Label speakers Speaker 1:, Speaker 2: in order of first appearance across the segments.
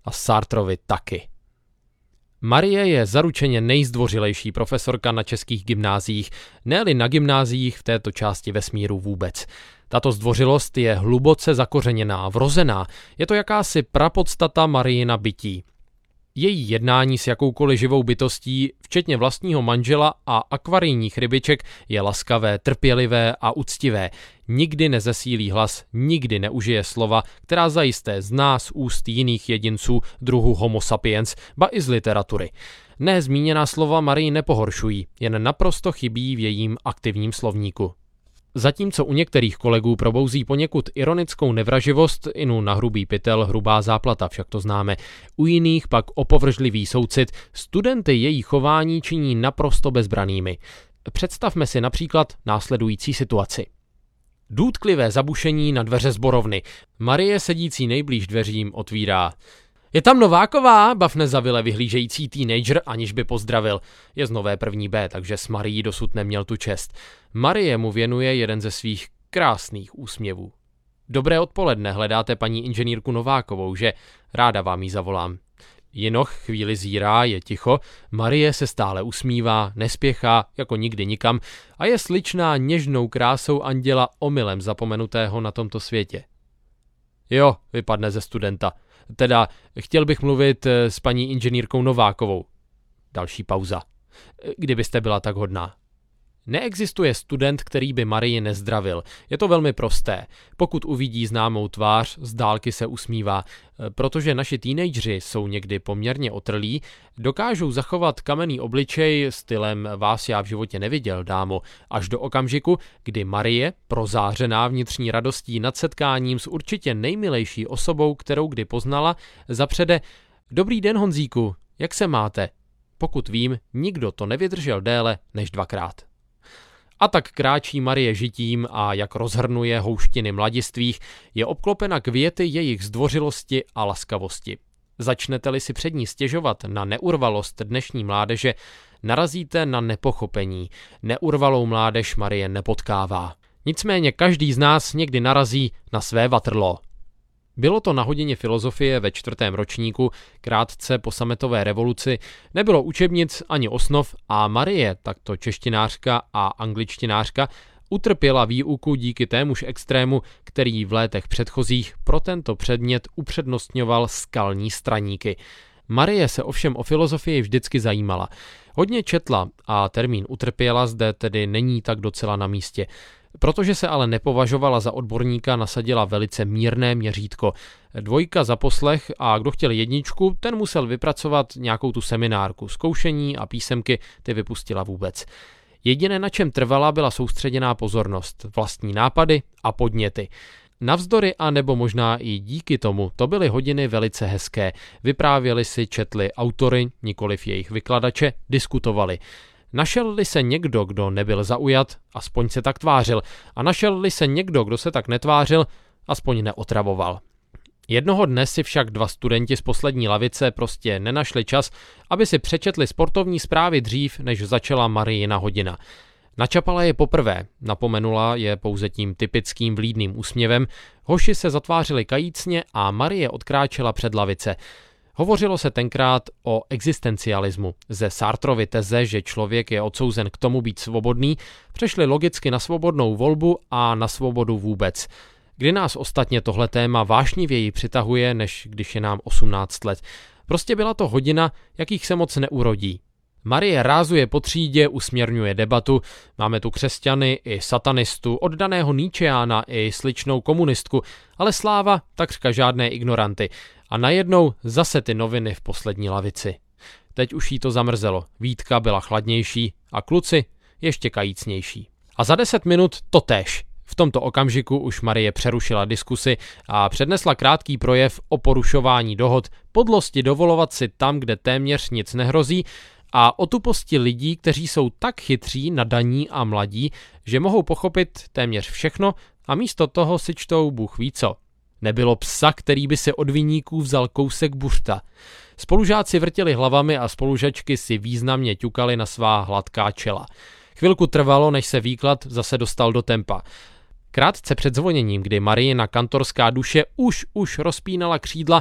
Speaker 1: a Sartrovi taky. Marie je zaručeně nejzdvořilejší profesorka na českých gymnáziích, ne-li na gymnáziích v této části vesmíru vůbec. Tato zdvořilost je hluboce zakořeněná, vrozená, je to jakási prapodstata Mariina bytí. Její jednání s jakoukoliv živou bytostí, včetně vlastního manžela a akvarijních rybiček, je laskavé, trpělivé a uctivé. Nikdy nezesílí hlas, nikdy neužije slova, která zajisté zná z úst jiných jedinců druhu Homo sapiens, ba i z literatury. Nezmíněná slova Marii nepohoršují, jen naprosto chybí v jejím aktivním slovníku. Zatímco u některých kolegů probouzí poněkud ironickou nevraživost, inu na hrubý pytel, hrubá záplata, však to známe, u jiných pak opovržlivý soucit, studenty její chování činí naprosto bezbrannými. Představme si například následující situaci. Důtklivé zabušení na dveře sborovny. Marie sedící nejblíž dveřím otvírá. Je tam Nováková, bafne zavile vyhlížející teenager, aniž by pozdravil. Je z nové první B, takže s Marií dosud neměl tu čest. Marie mu věnuje jeden ze svých krásných úsměvů. Dobré odpoledne, hledáte paní inženýrku Novákovou, že? Ráda vám ji zavolám. Jinoch chvíli zírá, je ticho, Marie se stále usmívá, nespěchá, jako nikdy nikam a je sličná něžnou krásou anděla omylem zapomenutého na tomto světě. Jo, vypadne ze studenta. Teda, chtěl bych mluvit s paní inženýrkou Novákovou. Další pauza. Kdybyste byla tak hodná. Neexistuje student, který by Marii nezdravil. Je to velmi prosté. Pokud uvidí známou tvář, z dálky se usmívá. Protože naši teenageři jsou někdy poměrně otrlí, dokážou zachovat kamenný obličej stylem vás já v životě neviděl, dámo, až do okamžiku, kdy Marie, prozářená vnitřní radostí nad setkáním s určitě nejmilejší osobou, kterou kdy poznala, zapřede: Dobrý den, Honzíku, jak se máte? Pokud vím, nikdo to nevydržel déle než 2krát. A tak kráčí Marie žitím a jak rozhrnuje houštiny mladistvých, je obklopena květy jejich zdvořilosti a laskavosti. Začnete-li si před ní stěžovat na neurvalost dnešní mládeže, narazíte na nepochopení. Neurvalou mládež Marie nepotkává. Nicméně každý z nás někdy narazí na své Waterloo. Bylo to na hodině filozofie ve 4. ročníku, krátce po sametové revoluci, nebylo učebnic ani osnov a Marie, takto češtinářka a angličtinářka, utrpěla výuku díky témuž extrému, který v létech předchozích pro tento předmět upřednostňoval skalní straníky. Marie se ovšem o filozofii vždycky zajímala. Hodně četla a termín utrpěla zde tedy není tak docela na místě. Protože se ale nepovažovala za odborníka, nasadila velice mírné měřítko. 2 za poslech a kdo chtěl 1, ten musel vypracovat nějakou tu seminárku. Zkoušení a písemky ty vypustila vůbec. Jediné, na čem trvala, byla soustředěná pozornost, vlastní nápady a podněty. Navzdory a nebo možná i díky tomu to byly hodiny velice hezké. Vyprávěli si, četli autory, nikoliv jejich vykladače, diskutovali. Našel-li se někdo, kdo nebyl zaujat, aspoň se tak tvářil, a našel-li se někdo, kdo se tak netvářil, aspoň neotravoval. Jednoho dne si však 2 studenti z poslední lavice prostě nenašli čas, aby si přečetli sportovní zprávy dřív, než začala Mariina hodina. Načapala je poprvé, napomenula je pouze tím typickým vlídným úsměvem, hoši se zatvářili kajícně a Marie odkráčela před lavice. Hovořilo se tenkrát o existencialismu. Ze Sartrovy teze, že člověk je odsouzen k tomu být svobodný, přešli logicky na svobodnou volbu a na svobodu vůbec. Kdy nás ostatně tohle téma vášnivěji přitahuje, než když je nám 18 let. Prostě byla to hodina, jakých se moc neurodí. Marie rázuje po třídě, usměrňuje debatu, máme tu křesťany i satanistu, oddaného Nietzscheána i sličnou komunistku, ale sláva takřka žádné ignoranty. A najednou zase ty noviny v poslední lavici. Teď už jí to zamrzelo, výtka byla chladnější a kluci ještě kajícnější. A za 10 minut totéž. V tomto okamžiku už Marie přerušila diskusi a přednesla krátký projev o porušování dohod, podlosti dovolovat si tam, kde téměř nic nehrozí, a o tuposti lidí, kteří jsou tak chytří, nadaní a mladí, že mohou pochopit téměř všechno a místo toho si čtou Bůh ví co. Nebylo psa, který by si od viníků vzal kousek buřta. Spolužáci vrtěli hlavami a spolužačky si významně ťukali na svá hladká čela. Chvilku trvalo, než se výklad zase dostal do tempa. Krátce před zvoněním, kdy Mariina kantorská duše už rozpínala křídla,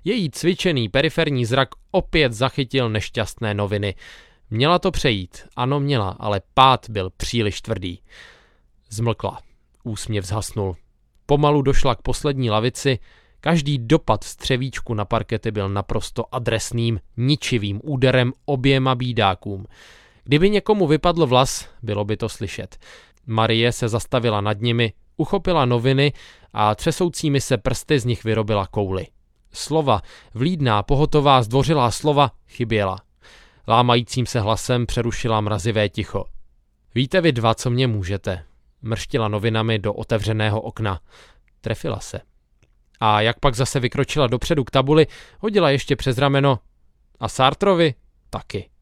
Speaker 1: Její cvičený periferní zrak opět zachytil nešťastné noviny. Měla to přejít, ano měla, ale pád byl příliš tvrdý. Zmlkla. Úsměv zhasnul. Pomalu došla k poslední lavici. Každý dopad střevíčku na parkety byl naprosto adresným, ničivým úderem oběma bídákům. Kdyby někomu vypadl vlas, bylo by to slyšet. Marie se zastavila nad nimi, uchopila noviny a třesoucími se prsty z nich vyrobila kouli. Slova, vlídná, pohotová, zdvořilá slova chyběla. Lámajícím se hlasem přerušila mrazivé ticho. Víte vy dva, co mě můžete? Mrštila novinami do otevřeného okna. Trefila se. A jak pak zase vykročila dopředu k tabuli, hodila ještě přes rameno. A Sartrovi taky.